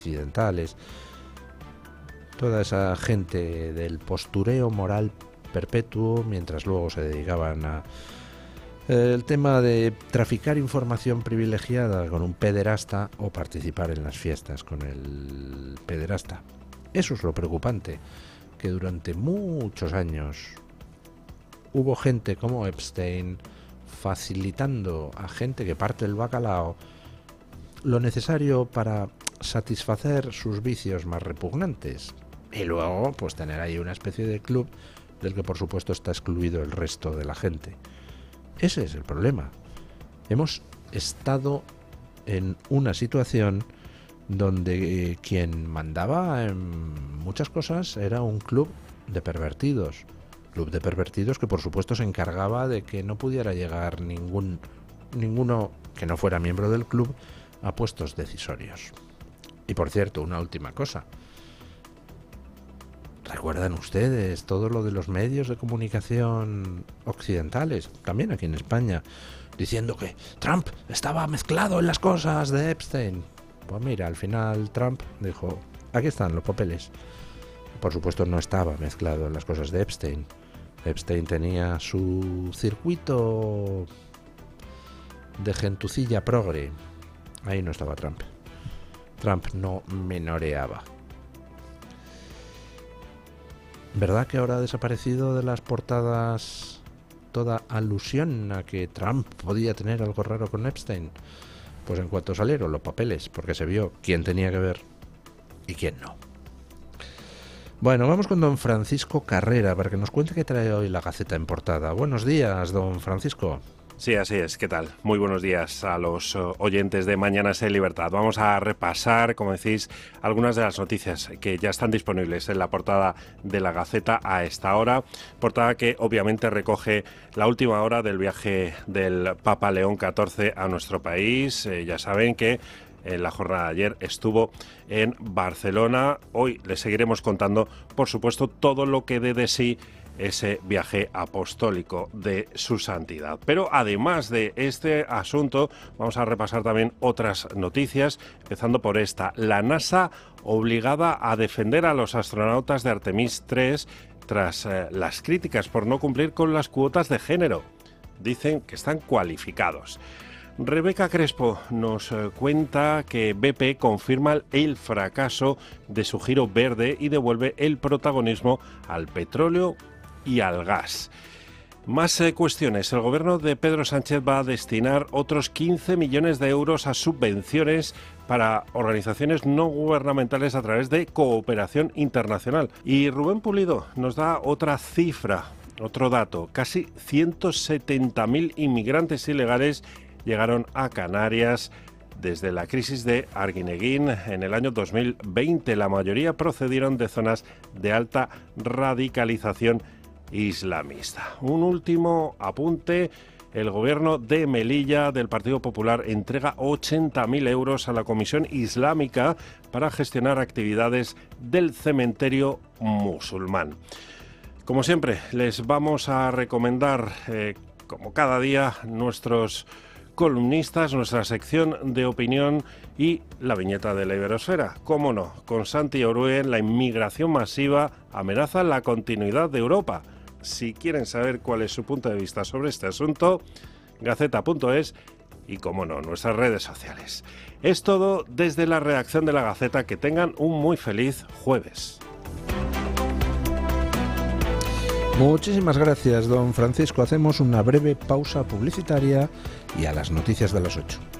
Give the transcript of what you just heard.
occidentales, toda esa gente del postureo moral perpetuo, mientras luego se dedicaban a el tema de traficar información privilegiada con un pederasta o participar en las fiestas con el pederasta. Eso es lo preocupante, que durante muchos años hubo gente como Epstein facilitando a gente que parte el bacalao lo necesario para satisfacer sus vicios más repugnantes, y luego pues tener ahí una especie de club del que por supuesto está excluido el resto de la gente. Ese es el problema. Hemos estado en una situación donde quien mandaba en muchas cosas era un club de pervertidos que por supuesto se encargaba de que no pudiera llegar ninguno que no fuera miembro del club a puestos decisorios. Y por cierto, una última cosa. ¿Recuerdan ustedes todo lo de los medios de comunicación occidentales, también aquí en España, diciendo que Trump estaba mezclado en las cosas de Epstein? Pues mira, al final Trump dijo, aquí están los papeles. Por supuesto no estaba mezclado en las cosas de Epstein. Epstein tenía su circuito de gentucilla progre. Ahí no estaba Trump. Trump no menoreaba. ¿Verdad que ahora ha desaparecido de las portadas toda alusión a que Trump podía tener algo raro con Epstein? Pues en cuanto salieron los papeles, porque se vio quién tenía que ver y quién no. Bueno, vamos con don Francisco Carrera para que nos cuente qué trae hoy la Gaceta en portada. Buenos días, don Francisco. Sí, así es. ¿Qué tal? Muy buenos días a los oyentes de Mañanas en Libertad. Vamos a repasar, como decís, algunas de las noticias que ya están disponibles en la portada de la Gaceta a esta hora. Portada que obviamente recoge la última hora del viaje del Papa León XIV a nuestro país. Ya saben que en la jornada de ayer estuvo en Barcelona. Hoy les seguiremos contando, por supuesto, todo lo que dé de sí ese viaje apostólico de su santidad. Pero además de este asunto, vamos a repasar también otras noticias, empezando por esta. La NASA obligada a defender a los astronautas de Artemis 3 tras las críticas por no cumplir con las cuotas de género. Dicen que están cualificados. Rebeca Crespo nos cuenta que BP confirma el fracaso de su giro verde y devuelve el protagonismo al petróleo y al gas. Más cuestiones. El gobierno de Pedro Sánchez va a destinar otros 15 millones de euros a subvenciones para organizaciones no gubernamentales a través de cooperación internacional. Y Rubén Pulido nos da otra cifra, otro dato. Casi 170.000 inmigrantes ilegales llegaron a Canarias desde la crisis de Arguineguín en el año 2020. La mayoría procedieron de zonas de alta radicalización islamista. Un último apunte. El gobierno de Melilla del Partido Popular entrega 80.000 euros a la Comisión Islámica para gestionar actividades del cementerio musulmán. Como siempre, les vamos a recomendar, como cada día, nuestros columnistas, nuestra sección de opinión y la viñeta de la Iberosfera. Cómo no, con Santi Orué, la inmigración masiva amenaza la continuidad de Europa. Si quieren saber cuál es su punto de vista sobre este asunto, gaceta.es y, como no, nuestras redes sociales. Es todo desde la redacción de la Gaceta. Que tengan un muy feliz jueves. Muchísimas gracias, don Francisco. Hacemos una breve pausa publicitaria y a las noticias de las 8.